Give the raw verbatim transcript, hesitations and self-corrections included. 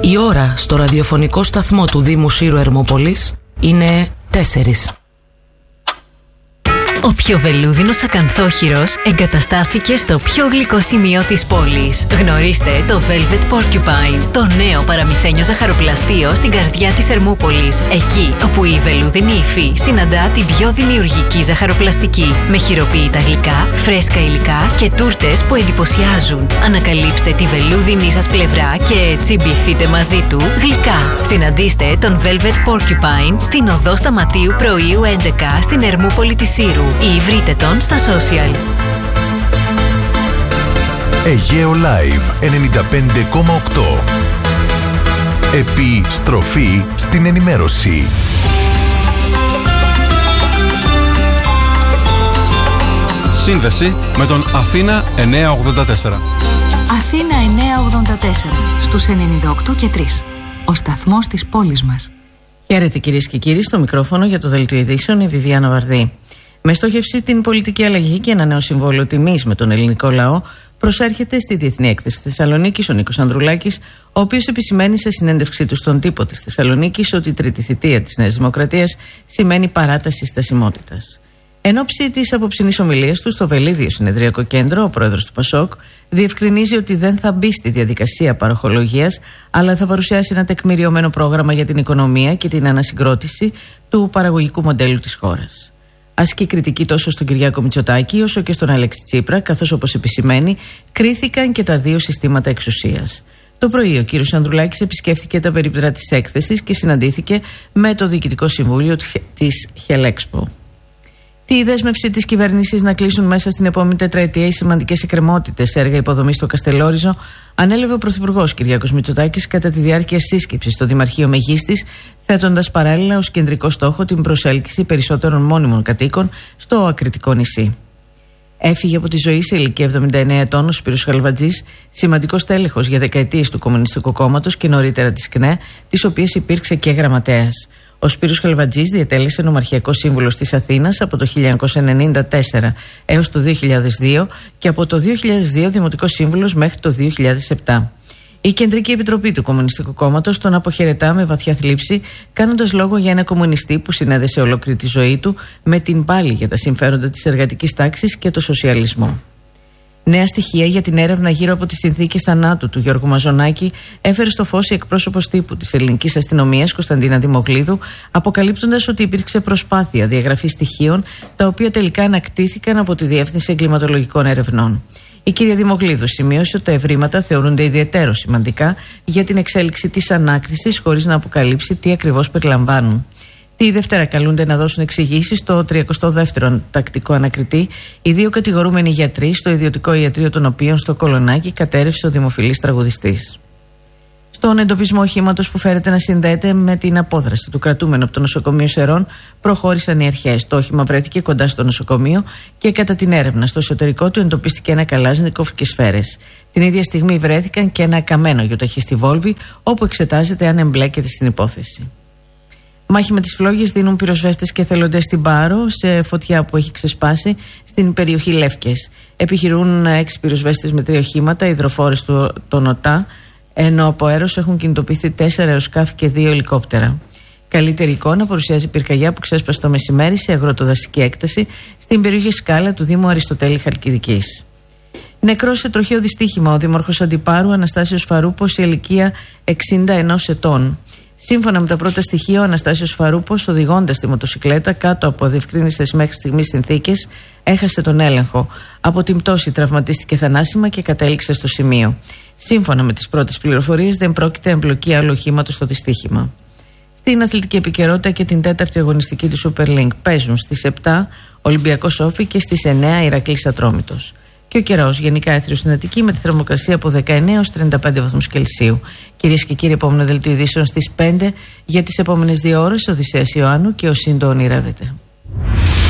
Η ώρα στο ραδιοφωνικό σταθμό του Δήμου Σύρου Ερμόπολης είναι τέσσερις. Ο πιο βελούδινος ακανθόχειρος εγκαταστάθηκε στο πιο γλυκό σημείο της πόλης. Γνωρίστε το Velvet Porcupine, το νέο παραμυθένιο ζαχαροπλαστείο στην καρδιά της Ερμούπολης. Εκεί όπου η βελούδινη υφή συναντά την πιο δημιουργική ζαχαροπλαστική. Με χειροποίητα γλυκά, φρέσκα υλικά και τούρτες που εντυπωσιάζουν. Ανακαλύψτε τη βελούδινη σας πλευρά και τσιμπηθείτε μαζί του γλυκά. Συναντήστε τον Velvet Porcupine στην οδό Σταματίου Πρωίου έντεκα στην Ερμούπολη της Σύρου. Ή βρείτε τον στα social. Αιγαίο Live ενενήντα πέντε κόμμα οκτώ. Επιστροφή στην ενημέρωση. Σύνδεση με τον Αθήνα εννιακόσια ογδόντα τέσσερα. Αθήνα εννιακόσια ογδόντα τέσσερα στους ενενήντα οκτώ και τρία. Ο σταθμός της πόλης μας. Χαίρετε κυρίες και κύριοι, στο μικρόφωνο για το Δελτίο Ειδήσεων η Βιβιάνα Βαρδή. Με στόχευση την πολιτική αλλαγή και ένα νέο συμβόλαιο τιμής με τον ελληνικό λαό, προσέρχεται στη Διεθνή Έκθεση Θεσσαλονίκης ο Νίκος Ανδρουλάκης, ο οποίος επισημαίνει σε συνέντευξή του στον τύπο της Θεσσαλονίκης ότι η τρίτη θητεία της Νέας Δημοκρατίας σημαίνει παράταση στασιμότητας. Εν ώψη της απόψινής ομιλίας του στο Βελίδιο Συνεδριακό Κέντρο, ο πρόεδρος του Πασόκ διευκρινίζει ότι δεν θα μπει στη διαδικασία παροχολογίας, αλλά θα παρουσιάσει ένα τεκμηριωμένο πρόγραμμα για την οικονομία και την ανασυγκρότηση του παραγωγικού μοντέλου της χώρας. Ασκεί κριτική τόσο στον Κυριάκο Μητσοτάκη όσο και στον Αλέξη Τσίπρα, καθώς όπως επισημαίνει κρίθηκαν και τα δύο συστήματα εξουσίας. Το πρωί ο κύριος Ανδρουλάκης επισκέφθηκε τα περίπτερα της έκθεσης και συναντήθηκε με το Διοικητικό Συμβούλιο της Χελέξπο. Τη δέσμευση της κυβέρνησης να κλείσουν μέσα στην επόμενη τετραετία οι σημαντικές εκκρεμότητες σε έργα υποδομής στο Καστελόριζο ανέλαβε ο Πρωθυπουργός Κυριάκος Μητσοτάκης κατά τη διάρκεια σύσκεψης στο Δημαρχείο Μεγίστης, θέτοντας παράλληλα ως κεντρικό στόχο την προσέλκυση περισσότερων μόνιμων κατοίκων στο ακριτικό νησί. Έφυγε από τη ζωή σε ηλικία εβδομήντα εννέα ετών ο Σπύρος Χαλβατζής, σημαντικός τέλεχος για δεκαετίες του Κομμουνιστικού Κόμματος και νωρίτερα της ΚΝΕ, της οποίας υπήρξε και γραμματέας. Ο Σπύρος Χαλβατζής διατέλεσε νομαρχιακός σύμβουλος της Αθήνας από το χίλια εννιακόσια ενενήντα τέσσερα έως το δύο χιλιάδες δύο και από το δύο χιλιάδες δύο δημοτικός σύμβουλος μέχρι το δύο χιλιάδες επτά. Η Κεντρική Επιτροπή του Κομμουνιστικού Κόμματος τον αποχαιρετά με βαθιά θλίψη, κάνοντας λόγο για ένα κομμουνιστή που συνέδεσε ολόκληρη τη ζωή του με την πάλη για τα συμφέροντα της εργατικής τάξης και το σοσιαλισμό. Νέα στοιχεία για την έρευνα γύρω από τις συνθήκες θανάτου του Γιώργου Μαζονάκη έφερε στο φως η εκπρόσωπος τύπου της ελληνικής αστυνομίας Κωνσταντίνα Δημογλίδου, αποκαλύπτοντας ότι υπήρξε προσπάθεια διαγραφής στοιχείων, τα οποία τελικά ανακτήθηκαν από τη Διεύθυνση Εγκληματολογικών Ερευνών. Η κυρία Δημογλίδου σημείωσε ότι τα ευρήματα θεωρούνται ιδιαιτέρως σημαντικά για την εξέλιξη της ανάκρισης, χωρίς να αποκαλύψει τι ακριβώς περιλαμβάνουν. Τη Δευτέρα καλούνται να δώσουν εξηγήσεις στο τριακοστό δεύτερο τακτικό ανακριτή οι δύο κατηγορούμενοι γιατροί στο ιδιωτικό ιατρείο των οποίων στο Κολονάκι κατέρευσε ο δημοφιλής τραγουδιστής. Στον εντοπισμό οχήματος που φέρεται να συνδέεται με την απόδραση του κρατούμενου από το νοσοκομείο Σερών προχώρησαν οι αρχές. Το όχημα βρέθηκε κοντά στο νοσοκομείο και κατά την έρευνα στο εσωτερικό του εντοπίστηκε ένα καλάζνικοφ και σφαίρες. Την ίδια στιγμή βρέθηκαν και ένα καμένο γιοταχή στη Βόλβη, όπου εξετάζεται αν εμπλέκεται στην υπόθεση. Μάχη με τις φλόγες δίνουν πυροσβέστες και εθελοντές στην Πάρο σε φωτιά που έχει ξεσπάσει στην περιοχή Λεύκες. Επιχειρούν έξι πυροσβέστες με τρία οχήματα, υδροφόρες του των ΟΤΑ, ενώ από αέρος έχουν κινητοποιηθεί τέσσερα αεροσκάφη και δύο ελικόπτερα. Καλύτερη εικόνα παρουσιάζει πυρκαγιά που ξέσπασε το μεσημέρι σε αγροτοδασική έκταση στην περιοχή Σκάλα του Δήμου Αριστοτέλη Χαλκιδικής. Νεκρός σε τροχαίο δυστύχημα ο δήμαρχος Αντιπάρου Αναστάσιος Φαρούπος σε ηλικία εξήντα ενός ετών. Σύμφωνα με τα πρώτα στοιχεία, ο Αναστάσιος Φαρούπος, οδηγώντας τη μοτοσικλέτα κάτω από αδιευκρίνιστες μέχρι στιγμής συνθήκες, έχασε τον έλεγχο. Από την πτώση τραυματίστηκε θανάσιμα και κατέληξε στο σημείο. Σύμφωνα με τις πρώτες πληροφορίες, δεν πρόκειται εμπλοκή άλλου οχήματος στο δυστύχημα. Στην αθλητική επικαιρότητα και την τέταρτη αγωνιστική του Super League παίζουν στις επτά Ολυμπιακός Όφη και στις εννέα Ηρακλής Ατρόμητος. Και ο καιρός γενικά έθριο στην Αττική με τη θερμοκρασία από δεκαεννέα έως τριάντα πέντε βαθμούς Κελσίου. Κυρίες και κύριοι, επόμενο δελτίο ειδήσεων στις πέντε για τις επόμενες δύο ώρες. Οδυσσέας Ιωάννου και ο Σύντο ονειρεύεται.